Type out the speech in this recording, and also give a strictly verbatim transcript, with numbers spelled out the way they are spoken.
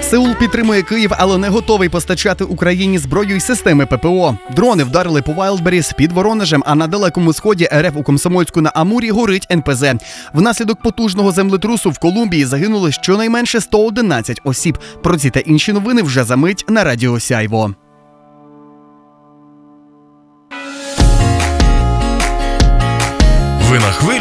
Сеул підтримує Київ, але не готовий постачати Україні зброю й системи ППО. Дрони вдарили по Вайлдберріс під Воронежем, а на Далекому Сході РФ у Комсомольську на Амурі горить ен пе зет. Внаслідок потужного землетрусу в Колумбії загинули щонайменше сто одинадцять осіб. Про ці та інші новини вже за мить на Радіо Сяйво. Ви на хвилі